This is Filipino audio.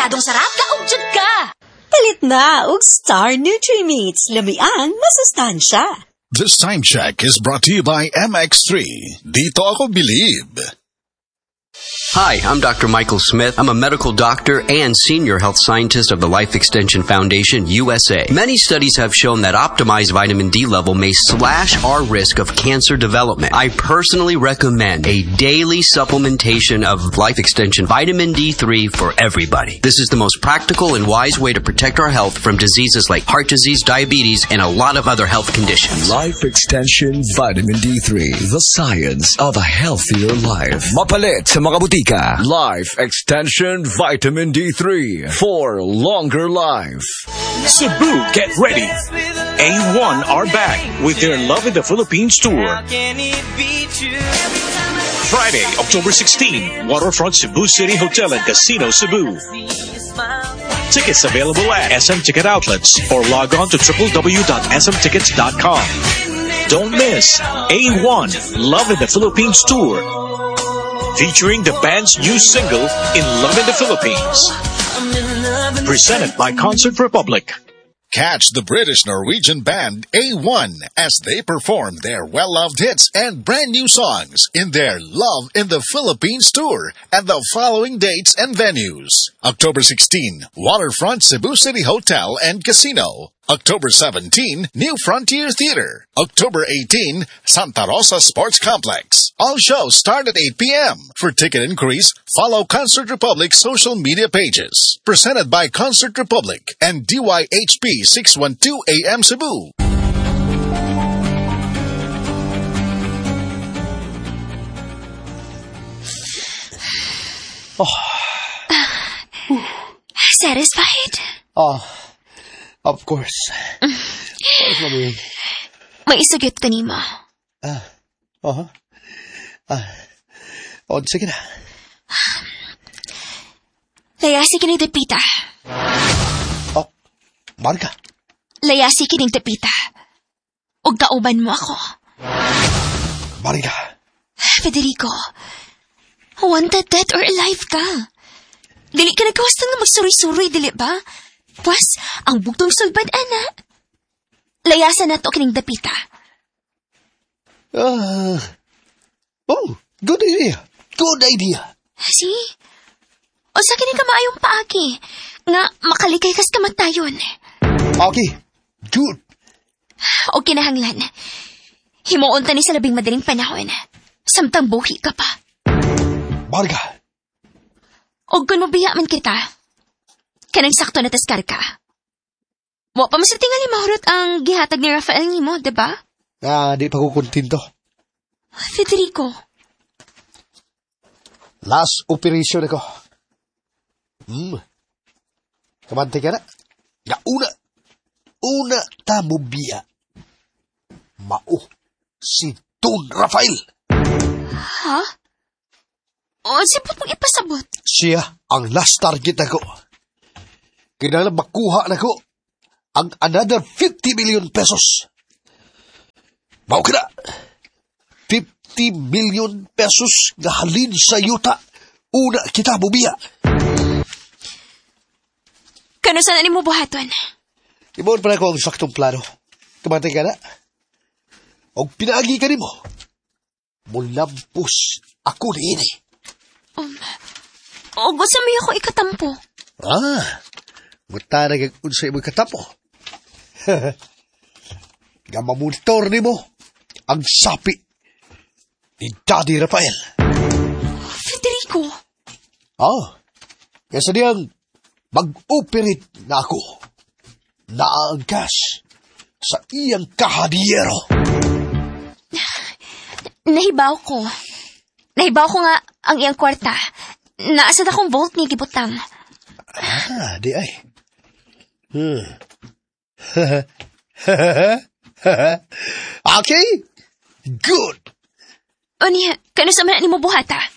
Masyadong sarap, kaugdyod ka. Palit na og Star Nutri-Meats. Lamiang masustansya. This time check is brought to you by MX3. Dito ako bilib. Hi, I'm Dr. Michael Smith. I'm a medical doctor and senior health scientist of the Life Extension Foundation, USA. Many studies have shown that optimized vitamin D level may slash our risk of cancer development. I personally recommend a daily supplementation of Life Extension Vitamin D3 for everybody. This is the most practical and wise way to protect our health from diseases like heart disease, diabetes, and a lot of other health conditions. Life Extension Vitamin D3, the science of a healthier life. Mapalit sa mga butika. Life Extension Vitamin D3 for longer life. Cebu, get ready. A1 are back with their Love in the Philippines tour. Friday, October 16, Waterfront Cebu City Hotel and Casino, Cebu. Tickets available at SM Ticket Outlets or log on to www.smtickets.com. Don't miss A1 Love in the Philippines tour, featuring the band's new single, In Love in the Philippines. Presented by Concert Republic. Catch the British-Norwegian band A1 as they perform their well-loved hits and brand new songs in their Love in the Philippines tour at the following dates and venues. October 16, Waterfront Cebu City Hotel and Casino. October 17, New Frontier Theater. October 18, Santa Rosa Sports Complex. All shows start at 8 p.m. For ticket inquiries, follow Concert Republic's social media pages. Presented by Concert Republic and DYHP 612 AM Cebu. Satisfied? Of course. May isugyot ka nimo. Sige na. Layasi kining depita. Marga. Layasi kining depita. Ug kauban mo ako. Marga. Federico, wanted dead or alive ka. Dili ka nagkawastang na magsuri-suri, dili ba? Pwas, ang bugtong sulbad, ana. Layasan na to kining dapita. Good idea. Good idea. See? O sa kining kamaayong paagi, nga makalikay kas kamatayon. Okay, good. O kinahanglan, himuon ta ni sa labing madaling panahon, samtang buhi ka pa. Marga. O kung mabiya man kita, kanang sakto na taskar ka. Wa pa masatingali mahurot ang gihatag ni Rafael nimo, diba? Di pa ko kontinto. Federico. Last operation ako. Kamante ka na? Nga una tamo biya. Mao, si Don Rafael. Ha? O, sipot mong ipasabot. Siya ang last target ako. Kinala makuha na ko ang another 50 million pesos. Mao ka na. 50 million pesos nga halin sa yuta. Una kita bubiya. Kano sana ni mo buhaton? Ibon pa na ko ang saktong plano. Kamantay ka na. O pinaagi ka ni mo. Mulampos ako ni ini. O gusto mo ako ikatampo. Muta na kung sa imo'y katapo. Nga mamunitor ni mo ang sapi ni Daddy Rafael. Federico. Kaya niyang mag-operate na ako. Naangkas sa iyang kahadiyero. Nahibaw ko nga ang iyang kwarta. Naasad akong vault ni gibutang. Di ay. Okay? Good. O niya, kano sa manan ni mo buhata?